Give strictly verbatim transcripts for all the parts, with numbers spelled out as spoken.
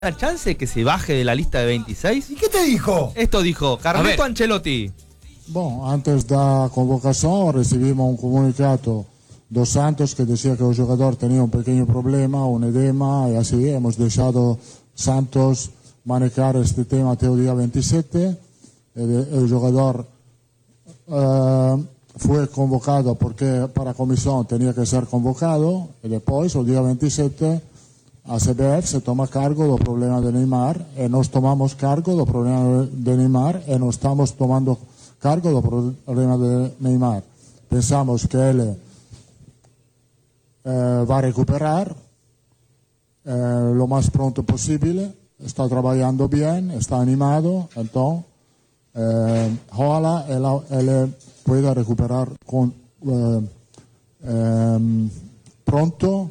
¿Hay chance que se baje de la lista de veintiséis? ¿Y qué te dijo? Esto dijo Carleto Ancelotti. Bom, antes da convocação recebimos um comunicado do Santos que dizia que o jogador tinha um pequeno problema, um edema, e assim hemos deixado Santos manejar este tema até o dia vinte e sete. O jogador uh, foi convocado porque para a comissão tinha que ser convocado, e depois, o dia vinte e sete, a C B F se toma cargo do problema de Neymar, e nós tomamos cargo do problema de Neymar, e nós estamos tomando cargo do problema de Neymar. Pensamos que ele eh, vai recuperar eh, lo mais pronto possível, está trabalhando bem, está animado, então eh, ojalá ele, ele pueda recuperar con, eh, eh, pronto.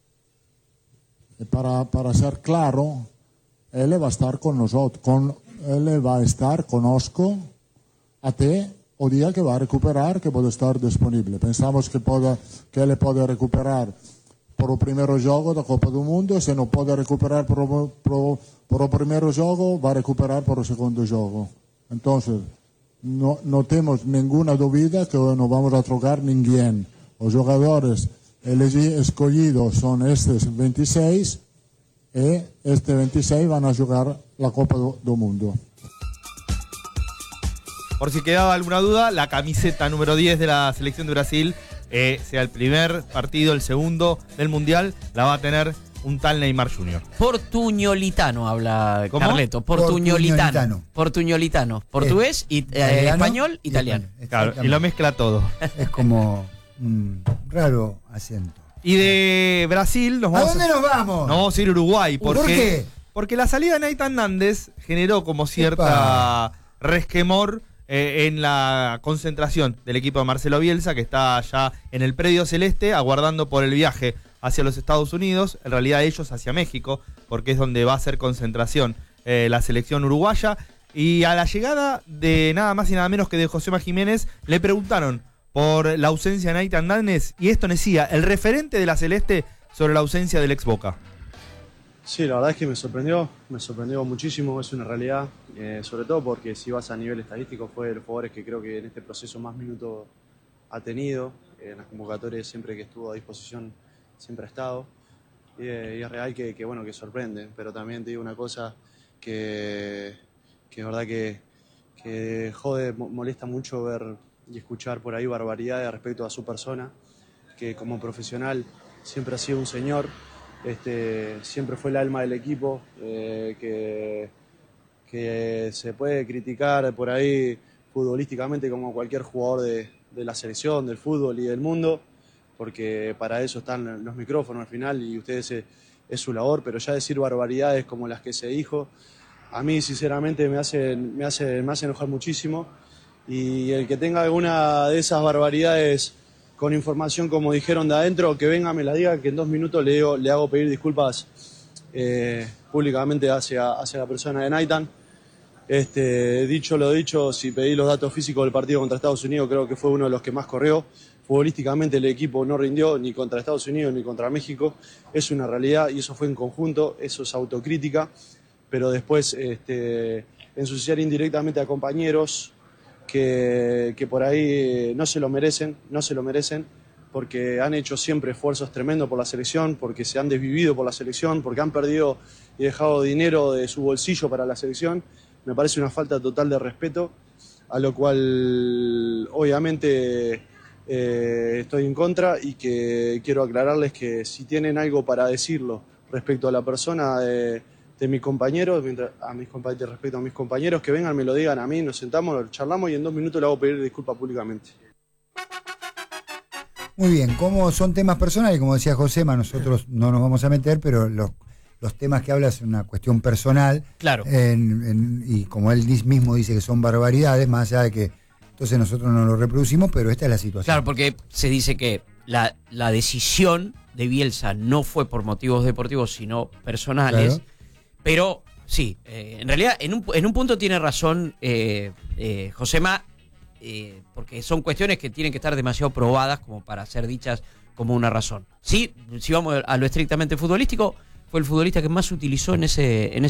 Para, para ser claro, ele vai estar con nosotros, con, ele vai estar conosco até o dia que vai recuperar, que pode estar disponível. Pensamos que, pode, que ele pode recuperar por o primeiro jogo da Copa do Mundo, e se não pode recuperar por o, por, por o primeiro jogo, vai recuperar por o segundo jogo. Então, não, não temos nenhuma dúvida que não vamos a trocar ninguém. Os jogadores escolhidos son estes veintiséis, e este veintiséis van a jugar la Copa do, do Mundo. Por si quedaba alguna duda, la camiseta número diez de la selección de Brasil, eh, sea el primer partido, el segundo del Mundial, la va a tener un tal Neymar junior Portuñolitano habla ¿Cómo? Carleto. Portuñolitano. Portuñolitano. Portuñolitano. Portugués, eh, eh, español, italiano. Claro, y lo mezcla todo. Es como un raro acento. Y de Brasil nos vamos ¿A dónde nos vamos? Nos vamos a ir a Uruguay. Porque, ¿Por qué? Porque la salida de Nathan Nández generó como cierta Epa. resquemor eh, en la concentración del equipo de Marcelo Bielsa, que está ya en el predio celeste aguardando por el viaje hacia los Estados Unidos, en realidad ellos hacia México, porque es donde va a ser concentración eh, la selección uruguaya. Y a la llegada de nada más y nada menos que de Josema Jiménez, le preguntaron por la ausencia de Nathan Nández, y esto decía el referente de la Celeste sobre la ausencia del ex Boca. Sí, la verdad es que me sorprendió, me sorprendió muchísimo, es una realidad, eh, sobre todo porque si vas a nivel estadístico fue de los jugadores que creo que en este proceso más minutos ha tenido, eh, en las convocatorias siempre que estuvo a disposición siempre ha estado, y, eh, y es real que, que, bueno, que sorprende, pero también te digo una cosa que, que es verdad que, que jode, molesta mucho ver y escuchar por ahí barbaridades respecto a su persona, que como profesional siempre ha sido un señor, este, siempre fue el alma del equipo, eh, que, que se puede criticar por ahí futbolísticamente como cualquier jugador de, de la selección, del fútbol y del mundo, porque para eso están los micrófonos al final y ustedes es, es su labor, pero ya decir barbaridades como las que se dijo, a mí sinceramente me hace, me hace, me hace enojar muchísimo. Y el que tenga alguna de esas barbaridades con información como dijeron de adentro, que venga, me la diga, que en dos minutos le, digo, le hago pedir disculpas eh, públicamente hacia, hacia la persona de Nathan. Este, dicho lo dicho, si pedí los datos físicos del partido contra Estados Unidos, creo que fue uno de los que más corrió. Futbolísticamente el equipo no rindió ni contra Estados Unidos ni contra México. Es una realidad y eso fue en conjunto, eso es autocrítica, pero después este, ensuciar indirectamente a compañeros Que, que por ahí no se lo merecen, no se lo merecen, porque han hecho siempre esfuerzos tremendos por la selección, porque se han desvivido por la selección, porque han perdido y dejado dinero de su bolsillo para la selección. Me parece una falta total de respeto, a lo cual obviamente eh, estoy en contra y que quiero aclararles que si tienen algo para decirlo respecto a la persona de... de mis compañeros, a mis compañeros, respecto a mis compañeros, que vengan, me lo digan a mí, nos sentamos, charlamos y en dos minutos le hago pedir disculpas públicamente. Muy bien, como son temas personales, como decía Josema, nosotros no nos vamos a meter, pero los, los temas que habla es una cuestión personal. Claro. En, en, y como él mismo dice que son barbaridades, más allá de que entonces nosotros no lo reproducimos, pero esta es la situación. Claro, porque se dice que la, la decisión de Bielsa no fue por motivos deportivos, sino personales. Claro. Pero sí, eh, en realidad en un, en un punto tiene razón eh, eh, Josema, eh, porque son cuestiones que tienen que estar demasiado probadas como para ser dichas como una razón. Sí, si vamos a lo estrictamente futbolístico, fue el futbolista que más utilizó en ese, en